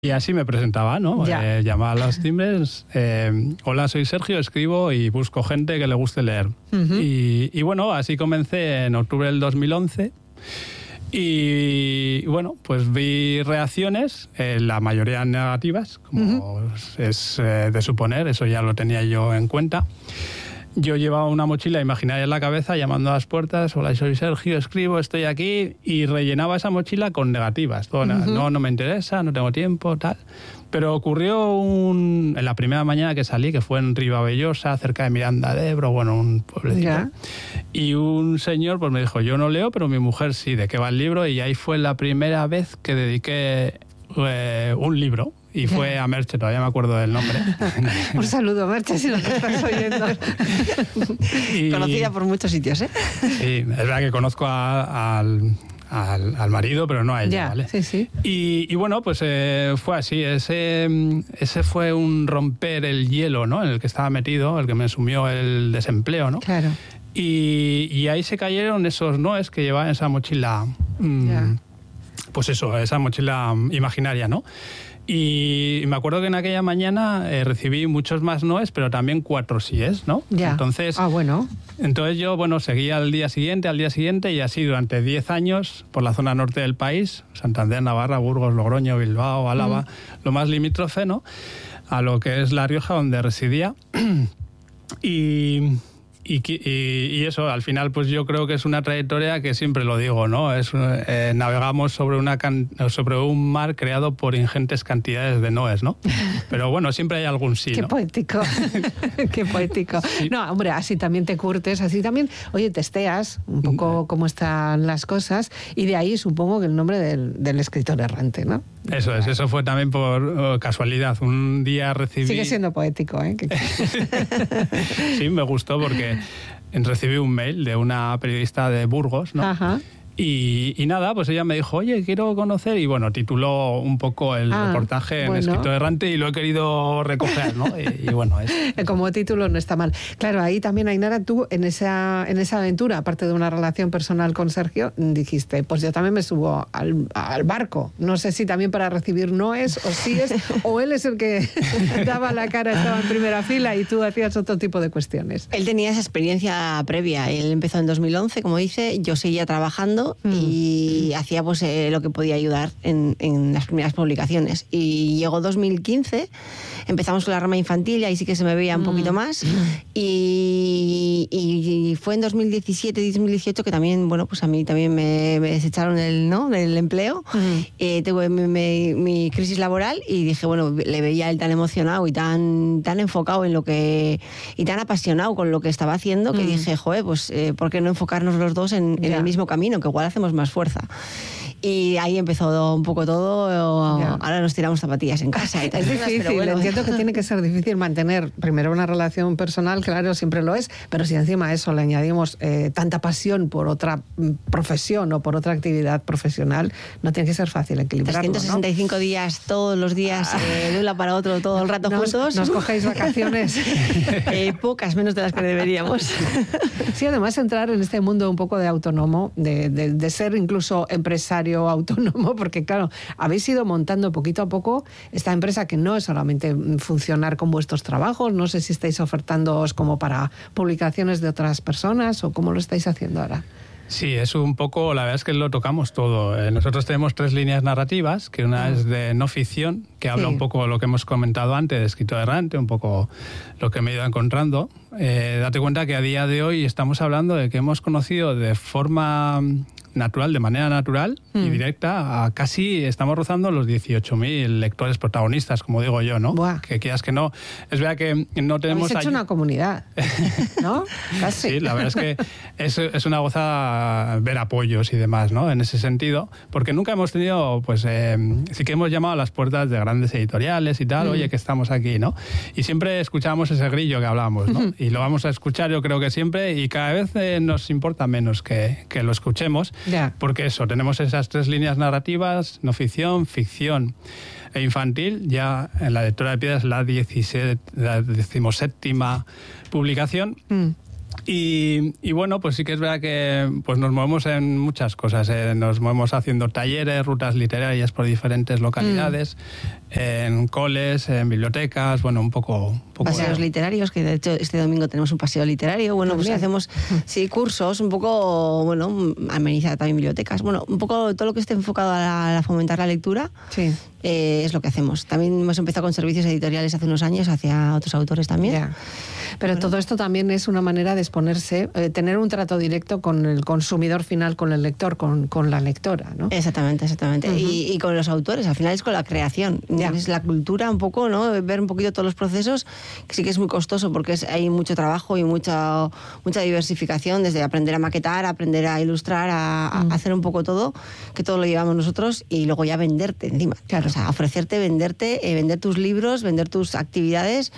Y así me presentaba, ¿no? Llamaba a los timbres, hola, soy Sergio, escribo y busco gente que le guste leer. Y bueno, así comencé en octubre del 2011. Y bueno, pues vi reacciones, la mayoría negativas, como es de suponer, eso ya lo tenía yo en cuenta. Yo llevaba una mochila imaginaria en la cabeza, llamando a las puertas, hola, soy Sergio, escribo, estoy aquí, y rellenaba esa mochila con negativas. Todo, no me interesa, no tengo tiempo, tal. Pero ocurrió en la primera mañana que salí, que fue en Ribavellosa, cerca de Miranda de Ebro, bueno, un pueblecito. Y un señor pues me dijo, yo no leo, pero mi mujer sí, ¿de qué va el libro? Y ahí fue la primera vez que dediqué un libro. Y fue a Merche, todavía me acuerdo del nombre. Un saludo, Merche, si nos estás oyendo. Conocida por muchos sitios, ¿eh? Sí, es verdad que conozco al marido, pero no a ella, ¿vale? Sí, sí. Y bueno, pues fue así. Ese fue un romper el hielo, ¿no? En el que estaba metido, el que me sumió el desempleo, ¿no? Claro. Y ahí se cayeron esos noes que llevaba en esa mochila. Pues eso, esa mochila imaginaria, ¿no? Y me acuerdo que en aquella mañana recibí muchos más noes, pero también 4 síes, ¿no? Entonces, entonces yo, seguía al día siguiente, y así durante 10 años por la zona norte del país, Santander, Navarra, Burgos, Logroño, Bilbao, Álava, lo más limítrofe, ¿no? A lo que es La Rioja, donde residía. Y eso, al final, pues yo creo que es una trayectoria que siempre lo digo, ¿no? Navegamos sobre un mar creado por ingentes cantidades de noes, ¿no? Pero bueno, siempre hay algún sí, ¿no? Qué poético, qué poético. Sí. No, hombre, así también te curtes, así también, oye, testeas un poco cómo están las cosas, y de ahí supongo que el nombre del escritor errante, ¿no? Eso es, eso fue también por casualidad. Un día recibí... Sigue siendo poético, ¿eh? Sí, me gustó porque recibí un mail de una periodista de Burgos, ¿no? Ajá. Y nada, pues ella me dijo, oye, quiero conocer, y bueno, tituló un poco el reportaje en Escritor Errante, y lo he querido recoger, ¿no? Y bueno, como título no está mal. Claro, ahí también, Ainara, tú en esa aventura, aparte de una relación personal con Sergio, dijiste, pues yo también me subo al barco. No sé si también para recibir noes o síes, o él es el que daba la cara, estaba en primera fila, y tú hacías otro tipo de cuestiones. Él tenía esa experiencia previa. Él empezó en 2011, como dice, yo seguía trabajando y hacía pues lo que podía ayudar en las primeras publicaciones. Y llegó 2015, empezamos con la rama infantil, y ahí sí que se me veía un poquito más. Y fue en 2017 y 2018 que también, bueno, pues a mí también me desecharon del empleo. Tuve mi crisis laboral, y dije, bueno, le veía a él tan emocionado y tan enfocado en lo que, y tan apasionado con lo que estaba haciendo, que dije, joder, pues ¿por qué no enfocarnos los dos en el mismo camino? Que igual hacemos más fuerza. Y ahí empezó un poco todo. Ahora nos tiramos zapatillas en casa. Es difícil, pero bueno. Entiendo que tiene que ser difícil mantener primero una relación personal, claro, siempre lo es, pero si encima a eso le añadimos tanta pasión por otra profesión o por otra actividad profesional, no tiene que ser fácil equilibrarlo, 365 días, todos los días, de un lado para otro, todo el rato juntos. ¿Nos cogéis vacaciones? Pocas, menos de las que deberíamos. Sí, además entrar en este mundo un poco de autónomo, de ser incluso empresario autónomo, porque claro, habéis ido montando poquito a poco esta empresa, que no es solamente funcionar con vuestros trabajos. No sé si estáis ofertándoos como para publicaciones de otras personas, o cómo lo estáis haciendo ahora. Sí, es un poco, la verdad es que lo tocamos todo. Nosotros tenemos 3 líneas narrativas, que una es de no ficción, que habla un poco lo que hemos comentado antes, de Escritor Errante, un poco lo que me he ido encontrando. Date cuenta que a día de hoy estamos hablando de que hemos conocido de forma natural, de manera natural y directa, a casi estamos rozando los 18.000 lectores protagonistas, como digo yo, ¿no? Buah. Que quieras que no. Es verdad que no tenemos... Habéis hecho una comunidad, ¿no? Casi. Sí, la verdad es que es una gozada ver apoyos y demás, ¿no? En ese sentido, porque nunca hemos tenido, pues sí que hemos llamado a las puertas de grandes editoriales y tal, oye, que estamos aquí, ¿no? Y siempre escuchábamos ese grillo que hablábamos, ¿no? Y lo vamos a escuchar, yo creo que siempre, y cada vez nos importa menos que lo escuchemos. Porque eso, tenemos esas 3 líneas narrativas, no ficción, ficción e infantil. Ya en la Lectora de Piedra es la 17ª publicación. Y bueno, pues sí que es verdad que pues nos movemos en muchas cosas. Nos movemos haciendo talleres, rutas literarias por diferentes localidades. en coles, en bibliotecas, bueno, un poco paseos literarios, que de hecho este domingo tenemos un paseo literario. Bueno, pues hacemos cursos, un poco, bueno, amenizar también bibliotecas. Bueno, un poco todo lo que esté enfocado a fomentar la lectura. Sí. Es lo que hacemos. También hemos empezado con servicios editoriales hace unos años hacia otros autores también. Yeah. Pero todo esto también es una manera de exponerse, tener un trato directo con el consumidor final, con el lector, con la lectora, ¿no? Exactamente. Uh-huh. Y con los autores, al final es con la creación. Es la cultura un poco, ¿no? Ver un poquito todos los procesos, que sí que es muy costoso porque hay mucho trabajo y mucha diversificación, desde aprender a maquetar, aprender a ilustrar, a hacer un poco todo, que todo lo llevamos nosotros, y luego ya venderte encima. Claro. O sea, ofrecerte, venderte, vender tus libros, vender tus actividades.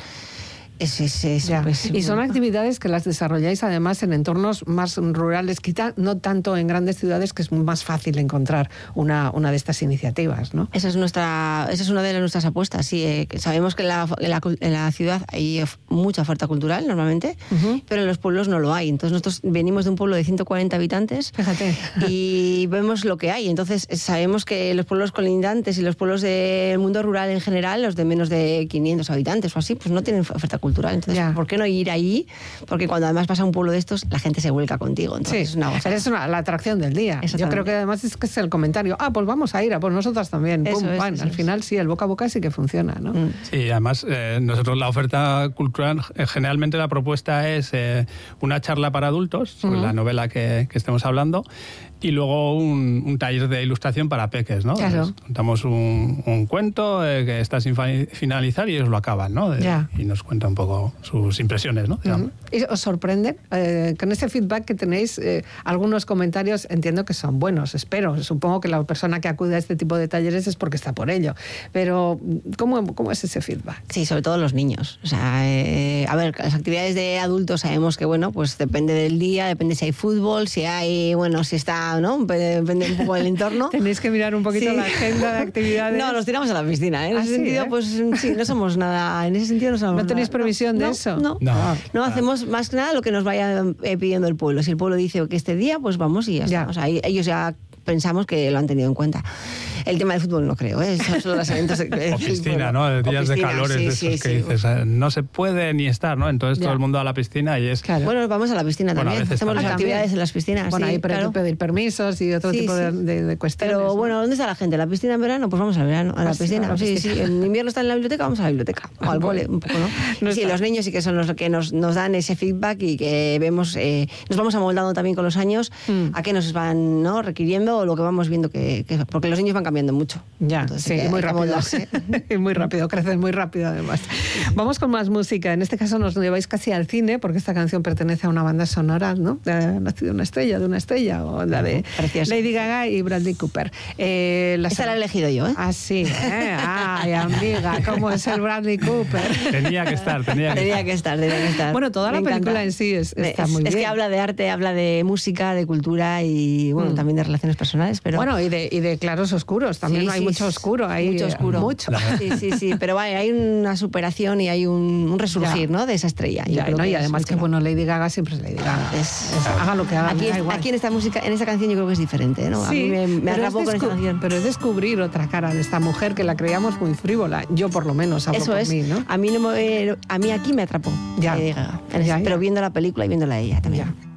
Y son actividades que las desarrolláis además en entornos más rurales, quizá no tanto en grandes ciudades, que es más fácil encontrar una de estas iniciativas, ¿no? Esa es una de nuestras apuestas. Sí, sabemos que en la ciudad hay mucha oferta cultural normalmente, pero en los pueblos no lo hay. Entonces nosotros venimos de un pueblo de 140 habitantes. Fíjate. Y vemos lo que hay. Entonces sabemos que los pueblos colindantes y los pueblos del mundo rural en general, los de menos de 500 habitantes o así, pues no tienen oferta cultural. Entonces, ¿por qué no ir ahí? Porque cuando además pasa un pueblo de estos, la gente se vuelca contigo. Entonces, sí, eres la atracción del día. Yo creo que además es que es el comentario. Pues vamos a ir, pues nosotras también. Al final sí, el boca a boca sí que funciona, ¿no? Sí, además nosotros la oferta cultural, generalmente la propuesta es una charla para adultos sobre la novela que estemos hablando, y luego un taller de ilustración para peques, ¿no? Claro. Entonces, contamos un cuento que está sin finalizar y ellos lo acaban, ¿no? Y nos cuenta un poco sus impresiones, ¿no? ¿Y os sorprende? Con ese feedback que tenéis, algunos comentarios entiendo que son buenos, espero. Supongo que la persona que acude a este tipo de talleres es porque está por ello. Pero, ¿cómo es ese feedback? Sí, sobre todo los niños. O sea, a ver, las actividades de adultos sabemos que, bueno, pues depende del día, depende si hay fútbol, si está, ¿no? Depende un poco del entorno. Tenéis que mirar un poquito la agenda de actividades. No, nos tiramos a la piscina, ¿eh? En ese sentido, pues sí, no somos nada. En ese sentido no somos. ¿No tenéis previsión de eso? No, hacemos más que nada lo que nos vaya pidiendo el pueblo. Si el pueblo dice que este día, pues vamos y ya está. O sea, ellos ya pensamos que lo han tenido en cuenta. El tema del fútbol no creo, ¿eh? Son solo los eventos o piscina, ¿no? De días de calores de esos que dices, no se puede ni estar, ¿no? Entonces todo el mundo a la piscina y es... Claro. Bueno, vamos a la piscina también. Hacemos las actividades en las piscinas. Bueno, ahí pedir permisos y otro tipo de cuestiones. Pero bueno, ¿dónde está la gente? ¿La piscina en verano? Pues vamos al verano, a la piscina. Sí. En invierno están en la biblioteca, vamos a la biblioteca. O al cole, un poco, ¿no? Sí, los niños sí que son los que nos dan ese feedback y que vemos, nos vamos amoldando también con los años a qué nos van, ¿no? requiriendo, o lo que vamos viendo porque los niños van cambiando mucho. Entonces, sí, muy rápido. Muy rápido, crecen muy rápido además. Vamos con más música. En este caso nos lleváis casi al cine, porque esta canción pertenece a una banda sonora, ¿no? Nacido una estrella, o la de Lady Gaga y Bradley Cooper. Esa la he elegido yo, ¿eh? Ah, sí. Ay, amiga, ¿cómo es el Bradley Cooper? Tenía que estar. Bueno, toda la película en sí está muy bien. Es que habla de arte, habla de música, de cultura y, bueno, también de relaciones personales, pero... Bueno, y de claros oscuros. También hay mucho oscuro. Mucho oscuro. Mucho. Sí. Pero hay una superación y hay un resurgir, ¿no? De esa estrella. Y además que, bueno, Lady Gaga siempre es Lady Gaga. Haga lo que haga. Aquí en esta música, en esta canción yo creo que es diferente, ¿no? Sí, a mí me atrapó con esta canción. Pero es descubrir otra cara de esta mujer que la creíamos muy frívola. Yo por lo menos hablo por mí, ¿no? A mí aquí me atrapó Lady Gaga. Pero viendo la película y viéndola a ella también.